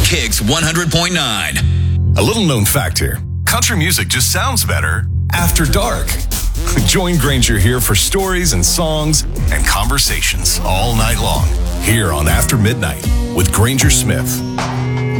Kicks 100.9. A little known fact here. Country music just sounds better after dark. Join Granger here for stories and songs and conversations all night long here on After Midnight with Granger Smith.